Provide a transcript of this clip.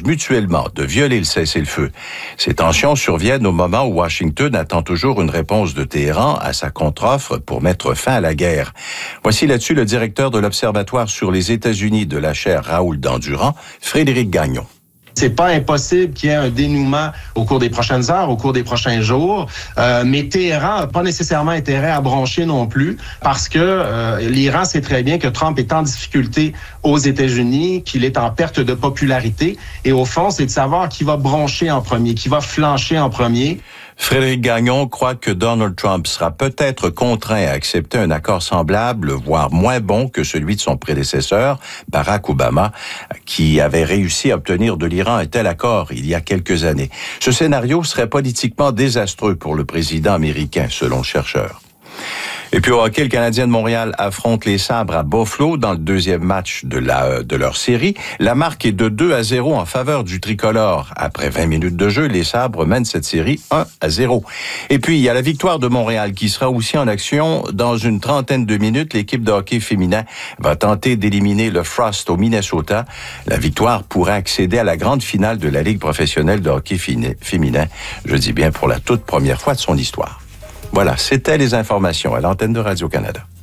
accusent mutuellement de violer le cessez-le-feu. Ces tensions surviennent au moment où Washington attend toujours une réponse de Téhéran à sa contre-offre pour mettre fin à la guerre. Voici là-dessus le directeur de l'Observatoire sur les États-Unis de la chaire Raoul Dandurand, Frédéric Gagnon. C'est pas impossible qu'il y ait un dénouement au cours des prochaines heures, au cours des prochains jours, mais Téhéran n'a pas nécessairement intérêt à broncher non plus parce que l'Iran sait très bien que Trump est en difficulté aux États-Unis, qu'il est en perte de popularité et au fond, c'est de savoir qui va broncher en premier, qui va flancher en premier. Frédéric Gagnon croit que Donald Trump sera peut-être contraint à accepter un accord semblable, voire moins bon que celui de son prédécesseur, Barack Obama, qui avait réussi à obtenir de l'Iran un tel accord il y a quelques années. Ce scénario serait politiquement désastreux pour le président américain, selon le chercheur. Et puis au hockey, le Canadien de Montréal affronte les Sabres à Buffalo dans le deuxième match de leur série. La marque est de 2-0 en faveur du tricolore. Après 20 minutes de jeu, les Sabres mènent cette série 1-0. Et puis, il y a la victoire de Montréal qui sera aussi en action dans une trentaine de minutes. L'équipe de hockey féminin va tenter d'éliminer le Frost au Minnesota. La victoire pourrait accéder à la grande finale de la Ligue professionnelle de hockey féminin. Je dis bien pour la toute première fois de son histoire. Voilà, c'était les informations à l'antenne de Radio-Canada.